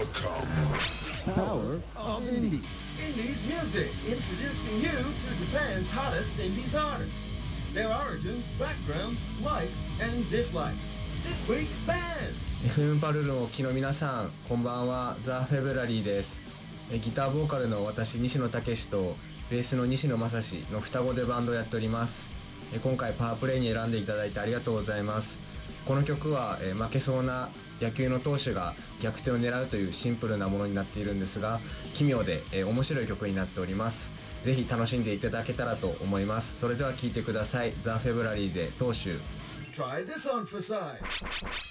Power of Indies. Indies music, introducing you to Japan's hottest Indies artists. Their origins, backgrounds, likes, and dislikes. This week's band! FM パルルのお聞きの皆さん、こんばんは。ザ・フェブラリーです。ギターボーカルの私、西野武とベースの西野正史の双子でバンドをやっております。今回パワープレイに選んでいただいてありがとうございます。この曲は負けそうな野球の投手が逆転を狙うというシンプルなものになっているんですが、奇妙で面白い曲になっております。ぜひ楽しんでいただけたらと思います。それでは聴いてください。ザ・フェブラリーで投手。 Try this on for size.